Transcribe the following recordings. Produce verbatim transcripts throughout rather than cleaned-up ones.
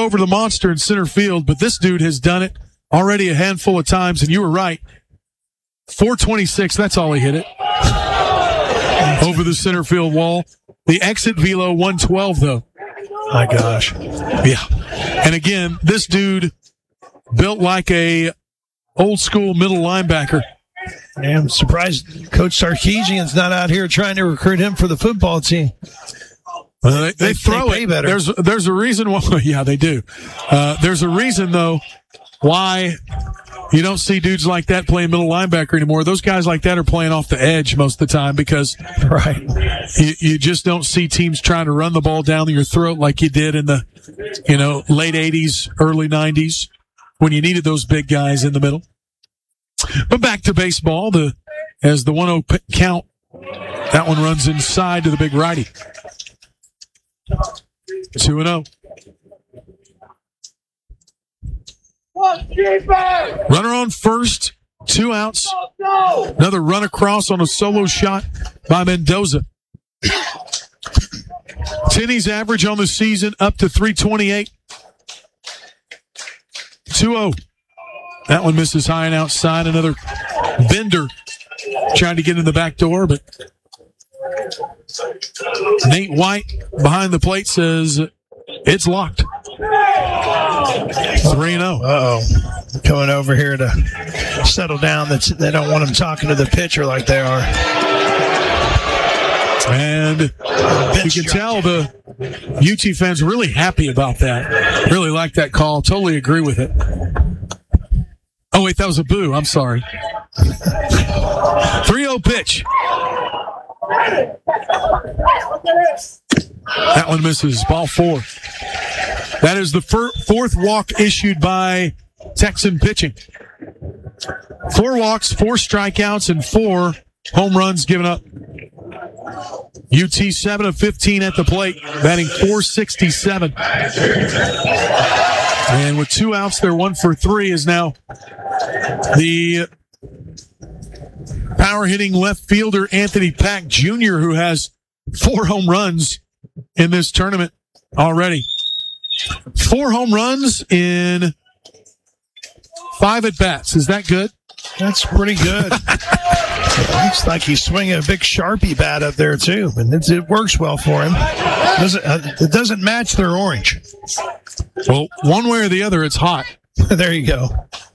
over the monster in center field, but this dude has done it already a handful of times, and you were right. four twenty-six, that's all he hit it. Over the center field wall. The exit velo, one twelve, though. My gosh. Yeah. And again, this dude built like a old school middle linebacker. Yeah, I'm surprised Coach Sarkeesian's not out here trying to recruit him for the football team. Uh, they, they throw they it. Better. There's there's a reason why. Yeah, they do. Uh, there's a reason though why you don't see dudes like that playing middle linebacker anymore. Those guys like that are playing off the edge most of the time because right. you, you just don't see teams trying to run the ball down your throat like you did in the you know late eighties, early nineties when you needed those big guys in the middle. But back to baseball, the as the one oh count, that one runs inside to the big righty. two and oh. Runner on first, two outs. Another run across on a solo shot by Mendoza. Tenney's average on the season up to three twenty-eight. two oh. That one misses high and outside. Another bender trying to get in the back door, but Nate White behind the plate says it's locked. three and oh. Uh-oh. Coming over here to settle down. That's, they don't want him talking to the pitcher like they are. And you can tell the U T fans are really happy about that. Really like that call. Totally agree with it. Oh, wait, that was a boo. I'm sorry. three oh pitch. That one misses. Ball four. That is the fir- fourth walk issued by Texan pitching. Four walks, four strikeouts, and four home runs given up. U T seven of fifteen at the plate, batting four sixty-seven. And with two outs, they're one for three is now the power hitting left fielder Anthony Pack Junior, who has four home runs in this tournament already. Four home runs in five at bats. Is that good? That's pretty good. It looks like he's swinging a big Sharpie bat up there too, but it's, it works well for him. It doesn't, uh, it doesn't match their orange. Well, one way or the other, it's hot. There you go.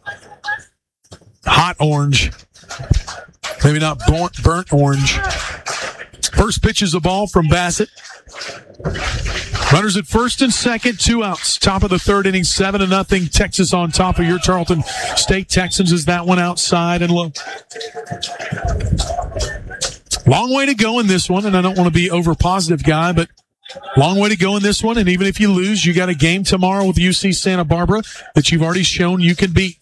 Hot orange. Maybe not burnt, burnt orange. First pitch is a ball from Bassett. Runners at first and second, two outs. Top of the third inning, seven to nothing. Texas on top of your Tarleton State Texans as that one outside and low. Long way to go in this one, and I don't want to be over positive guy, but long way to go in this one. And even if you lose, you got a game tomorrow with U C Santa Barbara that you've already shown you can beat.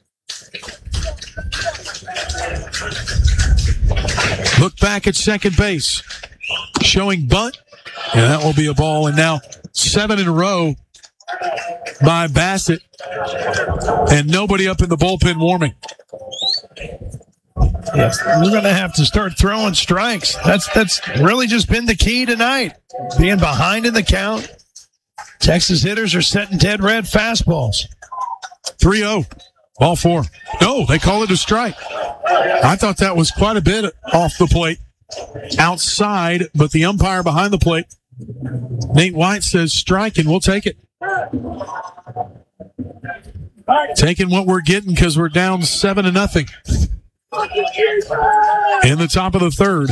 Look back at second base, showing bunt. And that will be a ball. And now seven in a row by Bassett. And nobody up in the bullpen warming. Yes, we're going to have to start throwing strikes. That's that's really just been the key tonight. Being behind in the count. Texas hitters are setting dead red fastballs. three oh. Ball four. No, they call it a strike. I thought that was quite a bit off the plate. Outside, but the umpire behind the plate, Nate White, says strike, and we'll take it. Taking what we're getting because we're down seven to nothing. In the top of the third.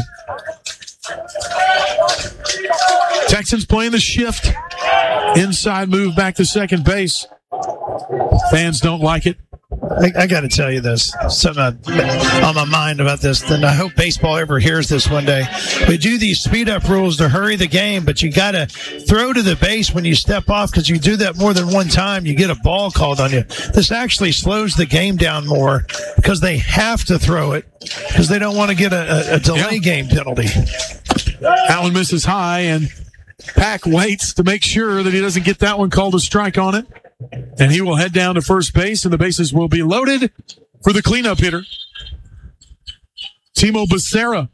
Texans playing the shift. Inside move back to second base. Fans don't like it. I, I got to tell you this, something on my mind about this, and I hope baseball ever hears this one day. We do these speed-up rules to hurry the game, but you got to throw to the base when you step off, because you do that more than one time, you get a ball called on you. This actually slows the game down more because they have to throw it because they don't want to get a, a, a delay yeah. game penalty. Allen misses high, and Pack waits to make sure that he doesn't get that one called a strike on it. And he will head down to first base, and the bases will be loaded for the cleanup hitter, Timo Becerra.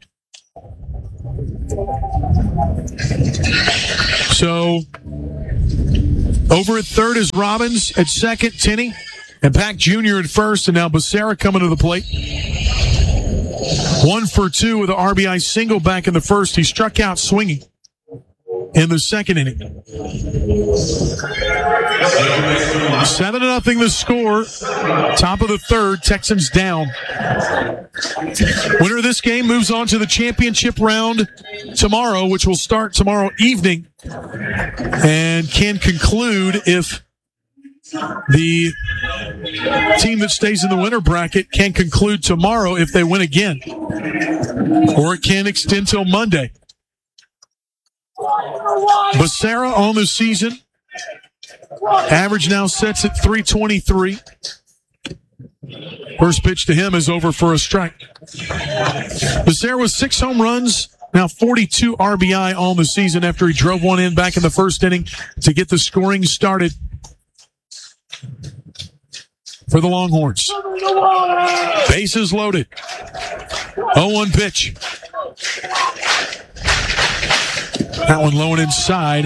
So Over at third is Robbins. At second, Tinney. And Pack Junior at first. And now Becerra coming to the plate. One for two with an R B I single back in the first. He struck out swinging in the second inning. Seven to nothing the score. Top of the third. Texans down. Winner of this game moves on to the championship round tomorrow, which will start tomorrow evening and can conclude if the team that stays in the winner bracket can conclude tomorrow if they win again, or it can extend till Monday. Becerra on the season. Average now sets at three twenty-three. First pitch to him is over for a strike. Becerra with six home runs, now forty-two R B I on the season after he drove one in back in the first inning to get the scoring started for the Longhorns. Bases loaded. oh one pitch. That one low and inside.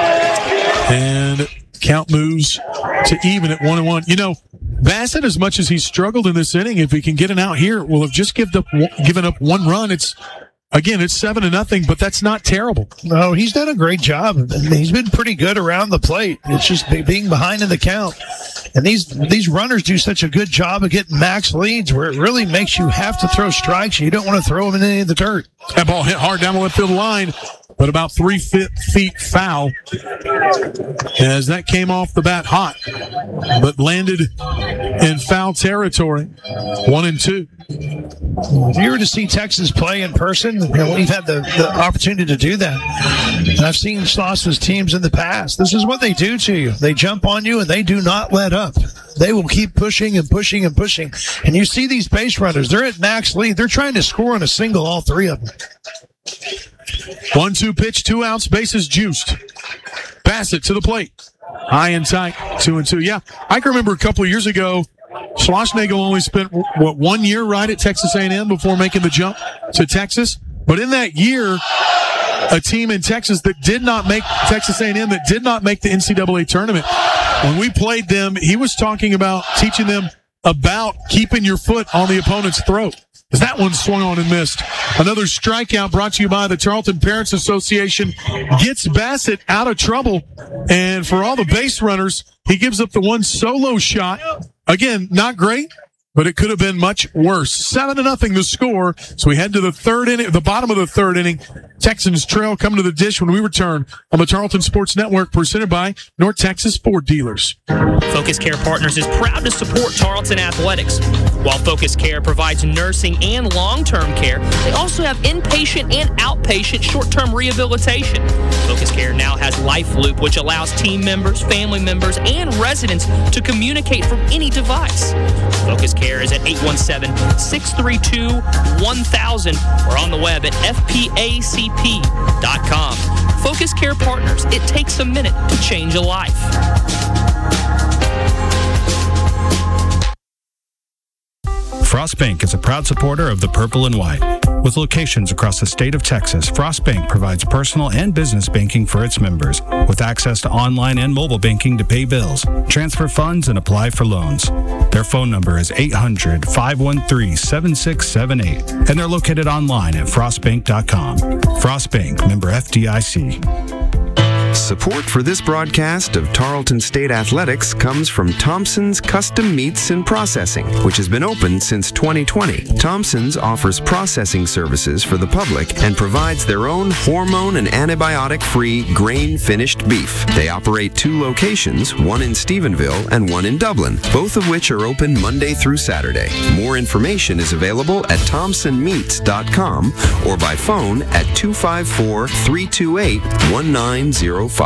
And count moves to even at one and one. You know, Bassett, as much as he's struggled in this inning, if he can get an out here, will have just given up, given up one run. It's Again, it's seven to nothing, but that's not terrible. No, he's done a great job. He's been pretty good around the plate. It's just being behind in the count. And these these runners do such a good job of getting max leads where it really makes you have to throw strikes. You don't want to throw them in any of the dirt. That ball hit hard down the left field line, but about three feet, feet foul as that came off the bat hot, but landed in foul territory. One and two. If you were to see Texas play in person, you know, we've had the, the opportunity to do that. And I've seen Schloss's teams in the past. This is what they do to you. They jump on you, and they do not let up. They will keep pushing and pushing and pushing. And you see these base runners, they're at max lead. They're trying to score on a single, all three of them. One two pitch, two outs, bases juiced. Bassett to the plate. High and tight, two and two. Yeah, I can remember a couple of years ago, Schlossnagle only spent, what, one year right at Texas A and M before making the jump to Texas. But in that year, a team in Texas that did not make, Texas A and M, that did not make the N C double A tournament, when we played them, he was talking about teaching them about keeping your foot on the opponent's throat. As that one swung on and missed. Another strikeout brought to you by the Tarleton Parents Association. Gets Bassett out of trouble. And for all the base runners, he gives up the one solo shot. Again, not great, but it could have been much worse. Seven to nothing the score. So we head to the third inning, the bottom of the third inning. Texans trail coming to the dish when we return on the Tarleton Sports Network, presented by North Texas Ford Dealers. Focus Care Partners is proud to support Tarleton Athletics. While Focus Care provides nursing and long-term care, they also have inpatient and outpatient short-term rehabilitation. Focus Care now has Life Loop, which allows team members, family members, and residents to communicate from any device. Focus Care is at eight one seven, six three two, one thousand or on the web at f p a c p dot com. Focus Care Partners, it takes a minute to change a life. Frost Bank is a proud supporter of the Purple and White. With locations across the state of Texas, Frost Bank provides personal and business banking for its members, with access to online and mobile banking to pay bills, transfer funds, and apply for loans. Their phone number is eight hundred, five one three, seven six seven eight, and they're located online at frost bank dot com. Frost Bank, member F D I C. Support for this broadcast of Tarleton State Athletics comes from Thompson's Custom Meats and Processing, which has been open since twenty twenty. Thompson's offers processing services for the public and provides their own hormone and antibiotic-free grain-finished beef. They operate two locations, one in Stephenville and one in Dublin, both of which are open Monday through Saturday. More information is available at thompson meats dot com or by phone at two five four, three two eight, one nine zero five.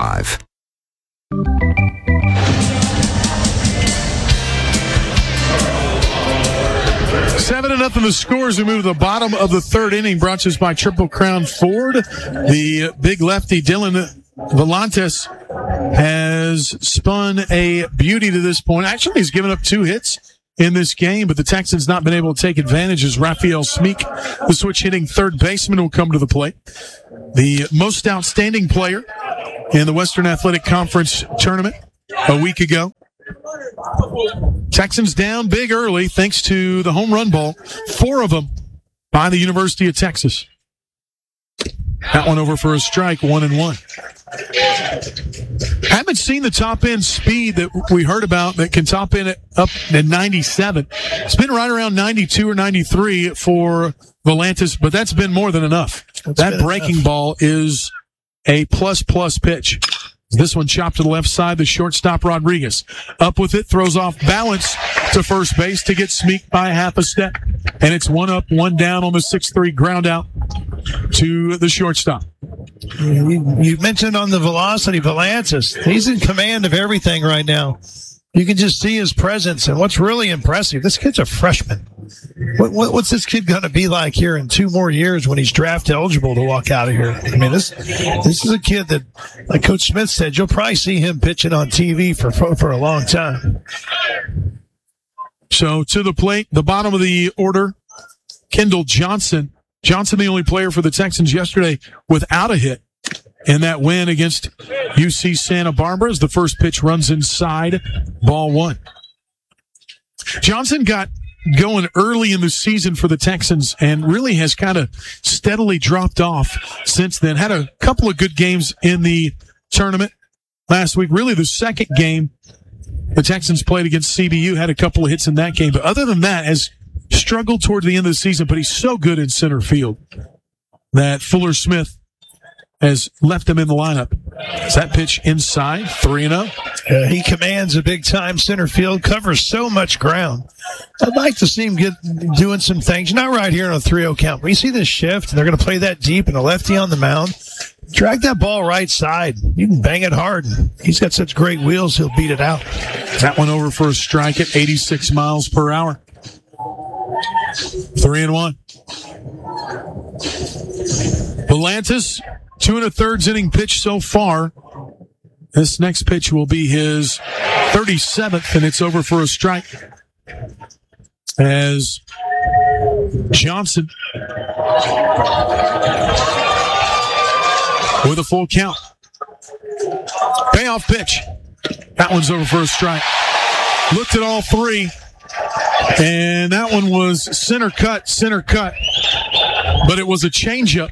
Seven to nothing the score as we move to the bottom of the third inning, brought to us by Triple Crown Ford. The big lefty Dylan Volantes has spun a beauty to this point. Actually, he's given up two hits in this game, but the Texans not been able to take advantage as Raphael Smeek, the switch hitting third baseman, will come to the plate. The most outstanding player in the Western Athletic Conference tournament a week ago. Texans down big early thanks to the home run ball. Four of them by the University of Texas. That one over for a strike, one and one. Haven't seen the top end speed that we heard about that can top end it up at ninety-seven. It's been right around ninety-two or ninety-three for Volantis, but that's been more than enough. That's that breaking enough. Ball is a plus plus pitch. This one chopped to the left side, the shortstop Rodriguez. Up with it, throws off balance to first base to get sneaked by half a step. And it's one up, one down on the six three ground out to the shortstop. You, you mentioned on the velocity, Volantis. He's in command of everything right now. You can just see his presence. And what's really impressive, this kid's a freshman. What, what, what's this kid going to be like here in two more years when he's draft eligible to walk out of here? I mean, this this is a kid that, like Coach Smith said, you'll probably see him pitching on T V for for, for a long time. So to the plate, the bottom of the order, Kendall Johnson. Johnson, the only player for the Texans yesterday without a hit in that win against U C Santa Barbara as the first pitch runs inside, ball one. Johnson got going early in the season for the Texans and really has kind of steadily dropped off since then. Had a couple of good games in the tournament last week. Really the second game the Texans played against C B U, had a couple of hits in that game. But other than that, has struggled toward the end of the season, but he's so good in center field that Fuller Smith has left him in the lineup. Is that pitch inside? three and oh. Uh, he commands a big-time center field, covers so much ground. I'd like to see him get doing some things. Not right here on a three oh count. But you see this shift, and they're going to play that deep and a lefty on the mound. Drag that ball right side. You can bang it hard. He's got such great wheels, he'll beat it out. That one over for a strike at eighty-six miles per hour. Three and one. Volantis, two and a thirds inning pitch so far. This next pitch will be his thirty-seventh, and it's over for a strike. As Johnson with a full count. Payoff pitch. That one's over for a strike. Looked at all three. And that one was center cut, center cut. But it was a changeup.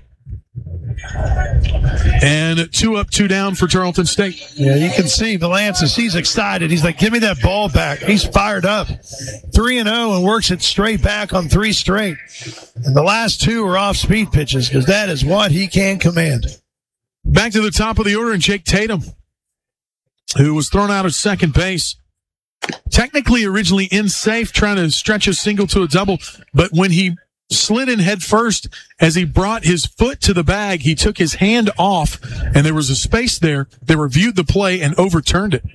And two up, two down for Tarleton State. Yeah, you can see Volantis, he's excited. He's like, give me that ball back. He's fired up. three and oh and works it straight back on three straight. And the last two are off-speed pitches because that is what he can command. Back to the top of the order, and Jake Tatum, who was thrown out at second base. Technically originally in safe, trying to stretch a single to a double, but when he slid in head first, as he brought his foot to the bag, he took his hand off, and there was a space there. They reviewed the play and overturned it.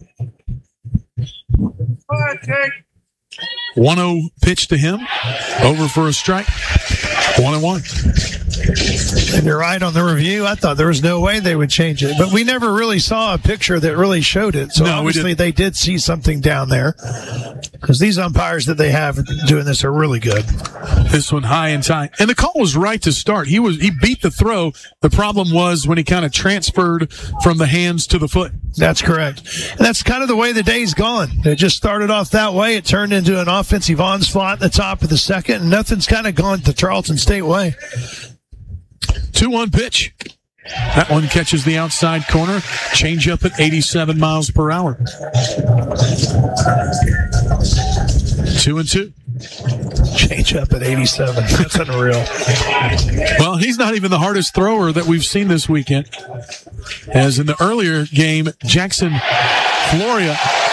one oh pitch to him, over for a strike, one and one. And you're right on the review. I thought there was no way they would change it, but we never really saw a picture that really showed it. So no, obviously they did see something down there because these umpires that they have doing this are really good. This one high and tight, and the call was right to start. He was he beat the throw. The problem was when he kind of transferred from the hands to the foot. That's correct. And that's kind of the way the day's gone. It just started off that way. It turned into an offensive onslaught at the top of the second, and nothing's kind of gone the Tarleton State way. two one pitch. That one catches the outside corner. Change up at eighty-seven miles per hour. Two and two. Change up at eighty-seven. That's unreal. Well, he's not even the hardest thrower that we've seen this weekend. As in the earlier game, Jackson Floria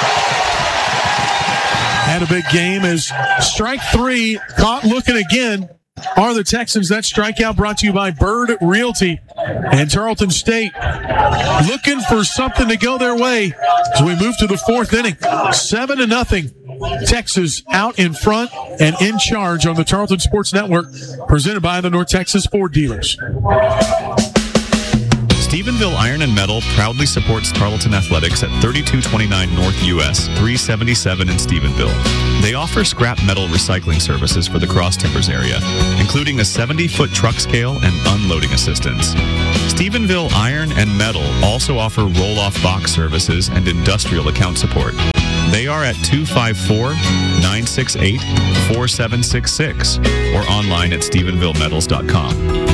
had a big game as strike three, caught looking again. Are the Texans. That strikeout brought to you by Bird Realty and Tarleton State, looking for something to go their way as we move to the fourth inning. Seven to nothing. Texas out in front and in charge on the Tarleton Sports Network, presented by the North Texas Ford dealers. Stephenville Iron and Metal proudly supports Tarleton Athletics at thirty-two twenty-nine North U S, three seventy-seven in Stephenville. They offer scrap metal recycling services for the Cross Timbers area, including a seventy-foot truck scale and unloading assistance. Stephenville Iron and Metal also offer roll-off box services and industrial account support. They are at two five four, nine six eight, four seven six six or online at stephenville metals dot com.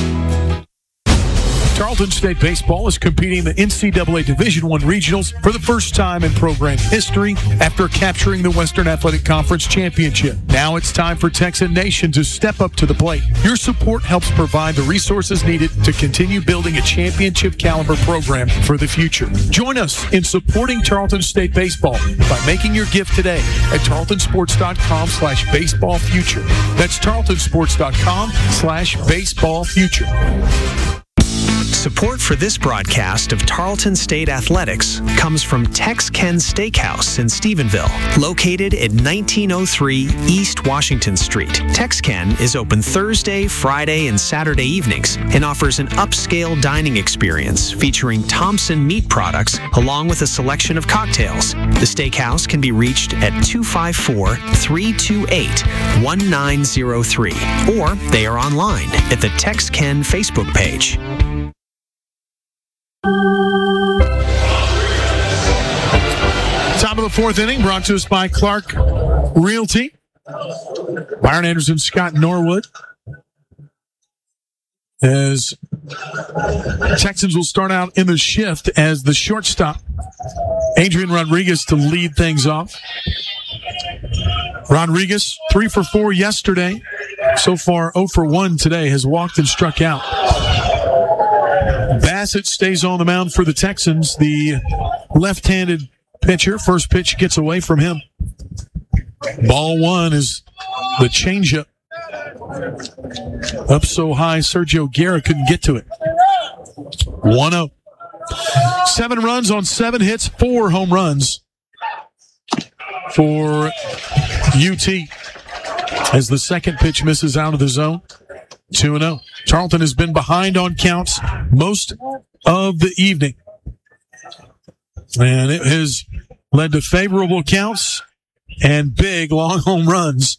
Tarleton State Baseball is competing in the N C double A Division I Regionals for the first time in program history after capturing the Western Athletic Conference Championship. Now it's time for Texan Nation to step up to the plate. Your support helps provide the resources needed to continue building a championship caliber program for the future. Join us in supporting Tarleton State Baseball by making your gift today at tarletonsports.com slash baseball future. That's tarletonsports.com slash baseball future. Support for this broadcast of Tarleton State Athletics comes from Tex-Ken Steakhouse in Stephenville, located at nineteen oh three East Washington Street. Tex-Ken is open Thursday, Friday, and Saturday evenings and offers an upscale dining experience featuring Thompson meat products along with a selection of cocktails. The steakhouse can be reached at two five four, three two eight, one nine zero three, or they are online at the Tex-Ken Facebook page. Top of the fourth inning, brought to us by Clark Realty. Byron Anderson, Scott Norwood. As Texans will start out in the shift as the shortstop, Adrian Rodriguez, to lead things off. Rodriguez, three for four yesterday. So far, oh for one today, has walked and struck out. Bassett stays on the mound for the Texans. The left-handed pitcher, first pitch gets away from him. Ball one is the changeup. Up so high, Sergio Guerra couldn't get to it. one oh. Seven runs on seven hits, four home runs for U T as the second pitch misses out of the zone. two and oh. Tarleton has been behind on counts most of the evening. And it has led to favorable counts and big long home runs.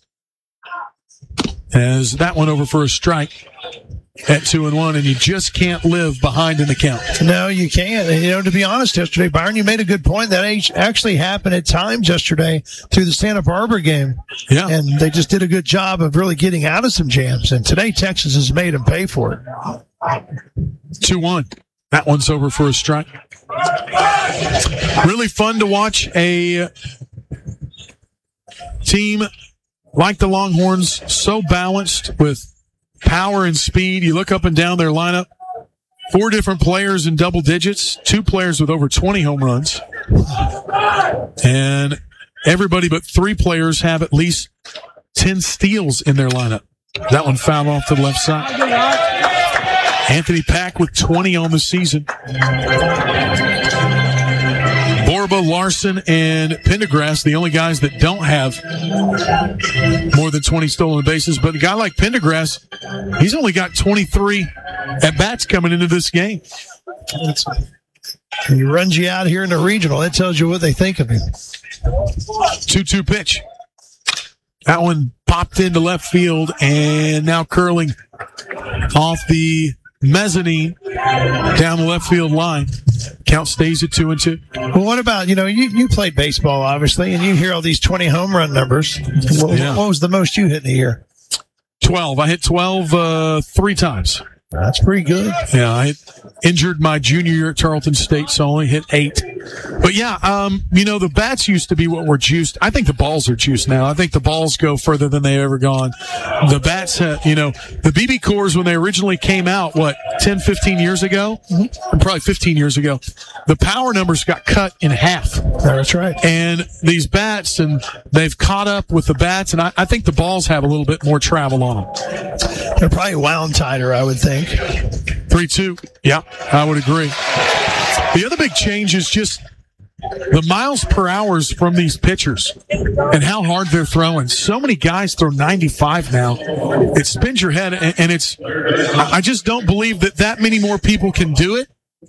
As that one over for a strike at two and one, and you just can't live behind in the count. No, you can't. And, you know, to be honest, yesterday, Byron, you made a good point. That actually happened at times yesterday through the Santa Barbara game. Yeah. And they just did a good job of really getting out of some jams. And today, Texas has made them pay for it. two one. That one's over for a strike. Really fun to watch a team like the Longhorns, so balanced with power and speed. You look up and down their lineup, four different players in double digits, two players with over twenty home runs. And everybody but three players have at least ten steals in their lineup. That one fouled off to the left side. Anthony Pack with twenty on the season. Borba, Larson, and Pendergrass, the only guys that don't have more than twenty stolen bases. But a guy like Pendergrass, he's only got twenty-three at-bats coming into this game. He runs you out here in the regional. That tells you what they think of him. two two pitch. That one popped into left field and now curling off the mezzanine down the left field line. Count stays at two and two. Well, what about, you know, you, you played baseball, obviously, and you hear all these twenty home run numbers. What, Yeah. what was the most you hit in a year? twelve. I hit twelve uh, three times. That's pretty good. Yeah, I injured my junior year at Tarleton State, so I only hit eight. But yeah, um, you know, the bats used to be what were juiced. I think the balls are juiced now. I think the balls go further than they've ever gone. The bats, have, you know, the B B cores when they originally came out, what, ten, fifteen years ago? Mm-hmm. Probably fifteen years ago. The power numbers got cut in half. That's right. And these bats, and they've caught up with the bats, and I, I think the balls have a little bit more travel on them. They're probably wound tighter, I would think. three two. Yeah, I would agree. The other big change is just the miles per hours from these pitchers and how hard they're throwing. So many guys throw ninety-five now. It spins your head, and, and it's – I just don't believe that that many more people can do it.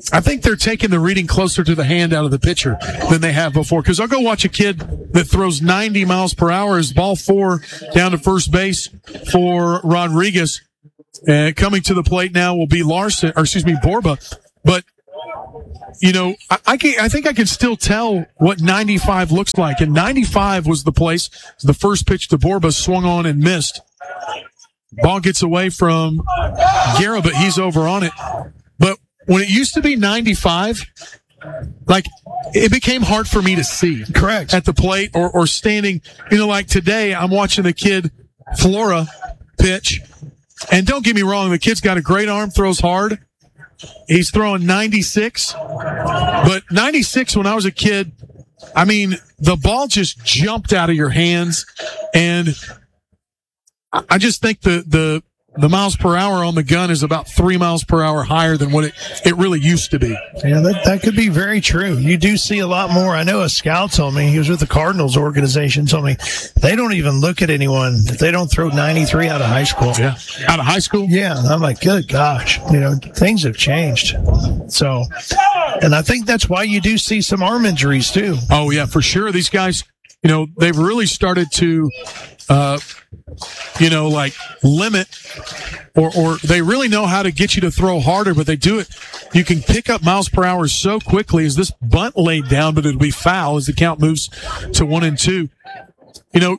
I think they're taking the reading closer to the hand out of the pitcher than they have before. Because I'll go watch a kid that throws ninety miles per hour as ball four down to first base for Rodriguez. Uh, coming to the plate now will be Larson, or excuse me, Borba. But, you know, I, I, can, I think I can still tell what ninety-five looks like. And ninety-five was the place. The first pitch to Borba swung on and missed. Ball gets away from Guerra, but he's over on it. But when it used to be ninety-five, like, it became hard for me to see. Correct. At the plate or, or standing. You know, like today, I'm watching the kid, Flora, pitch. And don't get me wrong, the kid's got a great arm, throws hard. He's throwing ninety-six. But ninety-six, when I was a kid, I mean, the ball just jumped out of your hands. And I just think the, the, the miles per hour on the gun is about three miles per hour higher than what it, it really used to be. Yeah, that, that could be very true. You do see a lot more. I know a scout told me, he was with the Cardinals organization, told me they don't even look at anyone if they don't throw ninety-three out of high school. Yeah. Out of high school? Yeah. I'm like, good gosh, you know, things have changed. So, and I think that's why you do see some arm injuries too. Oh, yeah, for sure. These guys, you know, they've really started to, uh, you know, like limit or, or they really know how to get you to throw harder, but they do it. You can pick up miles per hour so quickly as this bunt laid down, but it'll be foul as the count moves to one and two. You know,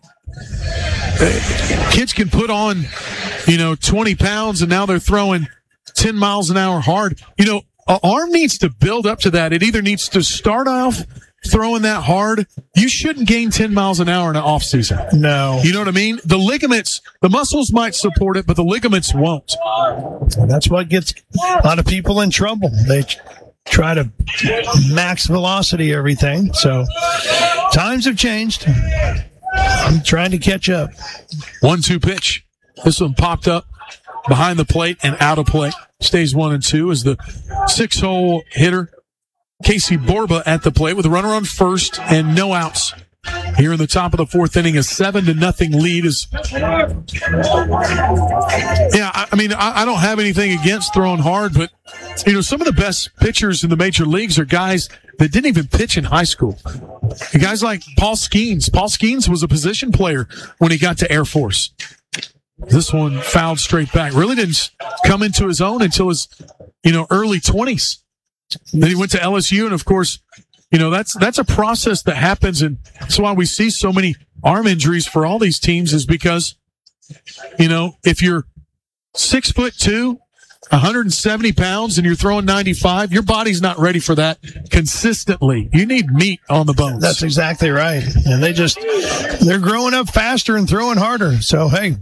kids can put on, you know, twenty pounds and now they're throwing ten miles an hour hard. You know, an arm needs to build up to that. It either needs to start off throwing that hard. You shouldn't gain ten miles an hour in an off season. No. You know what I mean? The ligaments, the muscles might support it, but the ligaments won't. And that's what gets a lot of people in trouble. They try to max velocity everything. So times have changed. I'm trying to catch up. One two pitch. This one popped up behind the plate and out of play. Stays one and two as the six hole hitter Casey Borba at the plate with a runner on first and no outs. Here in the top of the fourth inning, a seven to nothing lead is. Yeah, I, I mean, I, I don't have anything against throwing hard, but you know, some of the best pitchers in the major leagues are guys that didn't even pitch in high school. And guys like Paul Skeens. Paul Skeens was a position player when he got to Air Force. This one fouled straight back. Really didn't come into his own until his, you know, early twenties. Then he went to L S U, and of course, you know, that's that's a process that happens, and that's why we see so many arm injuries for all these teams is because, you know, if you're six foot two, one hundred seventy pounds, and you're throwing ninety-five, your body's not ready for that consistently. You need meat on the bones. That's exactly right. And they just, they're growing up faster and throwing harder. So, hey,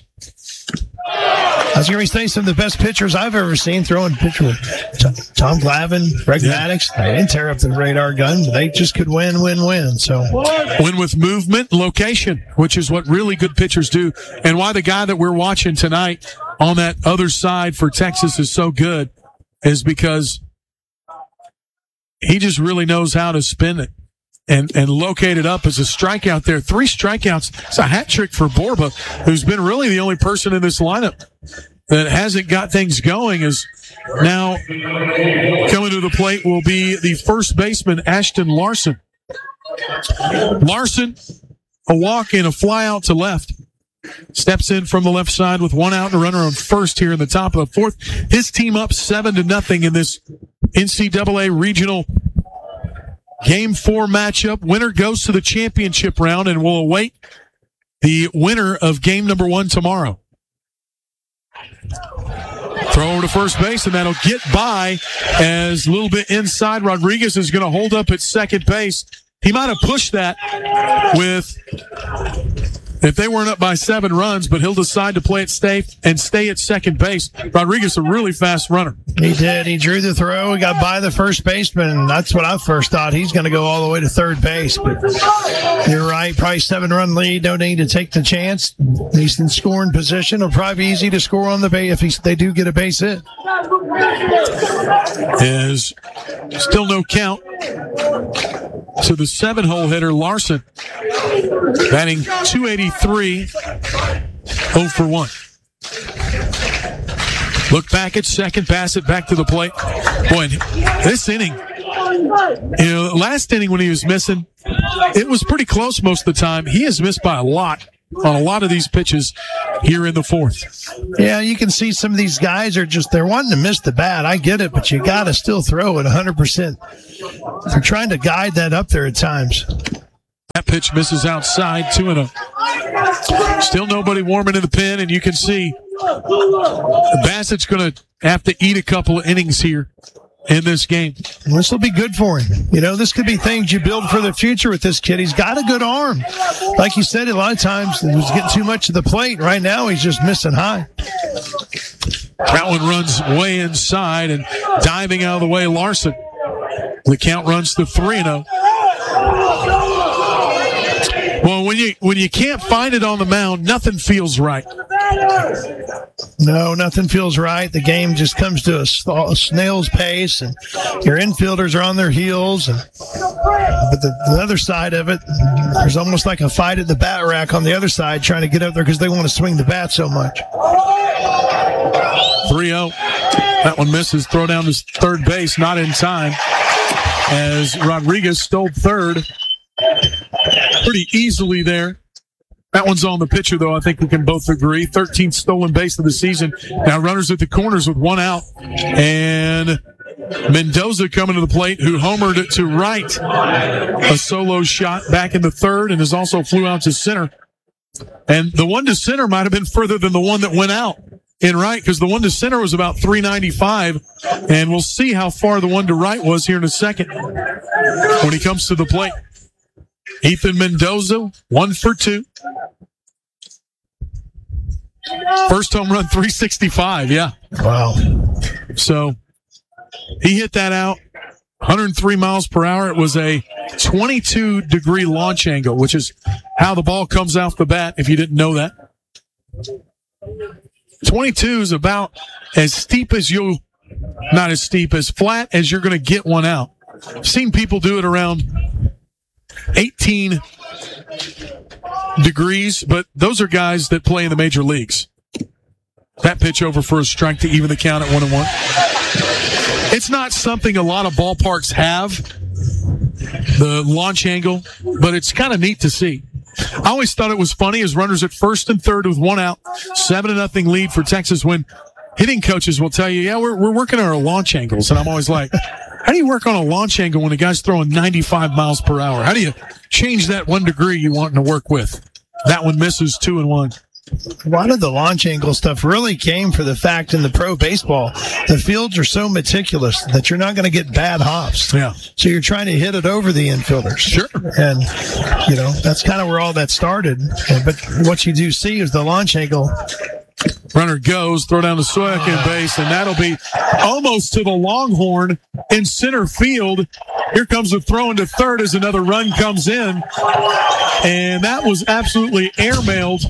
I was going to say some of the best pitchers I've ever seen throwing pitch with Tom Glavine, Greg Yeah. Maddux. They didn't tear up the radar gun. They just could win, win, win. So Win with movement, location, which is what really good pitchers do. And why the guy that we're watching tonight on that other side for Texas is so good is because he just really knows how to spin it and, and locate it up as a strikeout there. Three strikeouts. It's a hat trick for Borba, who's been really the only person in this lineup that hasn't got things going. Is now coming to the plate will be the first baseman, Ashton Larson. Larson, a walk and a fly out to left. Steps in from the left side with one out and a runner on first here in the top of the fourth. His team up seven to nothing in this N C double A regional game four matchup. Winner goes to the championship round and will await the winner of game number one tomorrow. Throw over to first base, and that'll get by as a little bit inside. Rodriguez is going to hold up at second base. He might have pushed that with, if they weren't up by seven runs, but he'll decide to play it safe and stay at second base. Rodriguez, a really fast runner. he did. He drew the throw. He got by the first baseman. That's what I first thought. He's going to go all the way to third base. But you're right. Probably seven-run lead. Don't need to take the chance. He's in scoring position. It'll probably be easy to score on the base if he's, they do get a base hit. Is still no count to the seven-hole hitter, Larson, batting two eighty-three, oh for one. Look back at second, pass it back to the plate. Boy, this inning, you know, last inning when he was missing, it was pretty close most of the time. He has missed by a lot on a lot of these pitches here in the fourth. Yeah, you can see some of these guys are just, they're wanting to miss the bat. I get it, but you got to still throw it one hundred percent. They're trying to guide that up there at times. That pitch misses outside, two and a. Still nobody warming in the pen, and you can see Bassett's going to have to eat a couple of innings here in this game. This will be good for him. You know, this could be things you build for the future with this kid. He's got a good arm. Like you said, a lot of times he was getting too much of the plate. Right now, he's just missing high. That one runs way inside and diving out of the way, Larson. The count runs to three and oh. Well, when you when you can't find it on the mound, nothing feels right. No, nothing feels right. The game just comes to a, a snail's pace, and your infielders are on their heels. And but the, the other side of it, there's almost like a fight at the bat rack on the other side, trying to get up there because they want to swing the bat so much. three oh. That one misses. Throw down to third base, not in time, as Rodriguez stole third pretty easily there. That one's on the pitcher, though. I think we can both agree. thirteenth stolen base of the season. Now runners at the corners with one out. And Mendoza coming to the plate, who homered to right. A solo shot back in the third, and has also flew out to center. And the one to center might have been further than the one that went out in right, because the one to center was about three ninety-five. And we'll see how far the one to right was here in a second when he comes to the plate. Ethan Mendoza, one for two. First home run, three sixty-five, yeah. Wow. So he hit that out, one hundred three miles per hour. It was a twenty-two degree launch angle, which is how the ball comes off the bat, if you didn't know that. twenty-two is about as steep as you'll, not as steep, as flat as you're going to get one out. I've seen people do it around eighteen degrees, but those are guys that play in the major leagues. That pitch over for a strike to even the count at one and one. It's not something a lot of ballparks have, the launch angle, but it's kind of neat to see. I always thought it was funny as runners at first and third with one out, seven to nothing lead for Texas, when hitting coaches will tell you, yeah, we're we're working on our launch angles. And I'm always like, how do you work on a launch angle when a guy's throwing ninety-five miles per hour? How do you change that one degree you want to work with? That one misses, two and one. A lot of the launch angle stuff really came for the fact in the pro baseball, the fields are so meticulous that you're not going to get bad hops. Yeah. So you're trying to hit it over the infielders. Sure. And, you know, that's kind of where all that started. But what you do see is the launch angle. Runner goes, throw down to second base, and that'll be almost to the Longhorn in center field. Here comes the throw into third as another run comes in. And that was absolutely airmailed.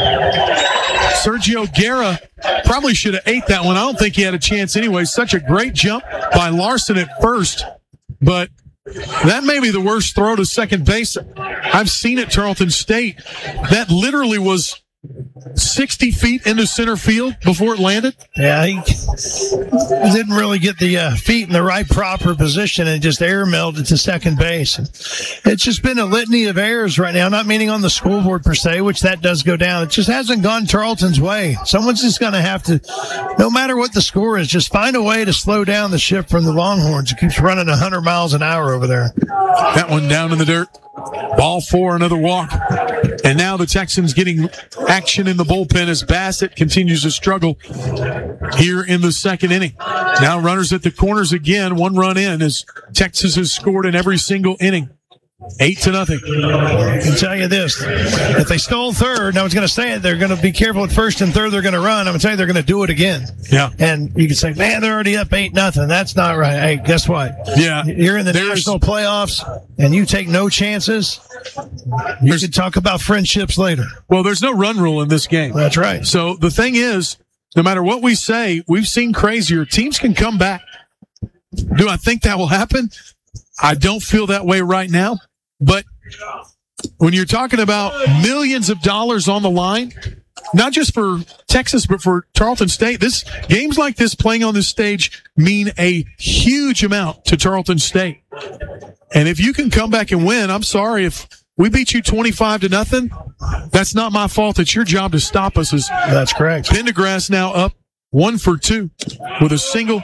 Sergio Guerra probably should have ate that one. I don't think he had a chance anyway. Such a great jump by Larson at first. But that may be the worst throw to second base I've seen at Tarleton State. That literally was sixty feet into center field before it landed. Yeah, he didn't really get the uh, feet in the right proper position and just air melded to second base. And it's just been a litany of errors right now, not meaning on the scoreboard per se, which that does go down. It just hasn't gone Tarleton's way. Someone's just going to have to, no matter what the score is, just find a way to slow down the ship from the Longhorns. It keeps running one hundred miles an hour over there. That one down in the dirt. Ball four, another walk. And now the Texans getting action in the bullpen as Bassett continues to struggle here in the second inning. Now runners at the corners again, one run in as Texas has scored in every single inning. Eight to nothing. I can tell you this. If they stole third, and I was going to say it, they're going to be careful at first and third, they're going to run. I'm going to tell you they're going to do it again. Yeah. And you can say, man, they're already up eight nothing. That's not right. Hey, guess what? Yeah. You're in the There's, national playoffs and you take no chances. You can talk about friendships later. Well, there's no run rule in this game. That's right. So the thing is, no matter what we say, we've seen crazier. Teams can come back. Do I think that will happen? I don't feel that way right now. But when you're talking about millions of dollars on the line, not just for Texas, but for Tarleton State. This games like this playing on this stage mean a huge amount to Tarleton State. And if you can come back and win, I'm sorry if we beat you twenty-five to nothing. That's not my fault. It's your job to stop us. As That's correct. Pendergrass now up one for two with a single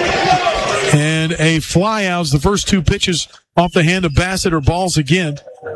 and a fly out. The first two pitches off the hand of Bassett are balls again.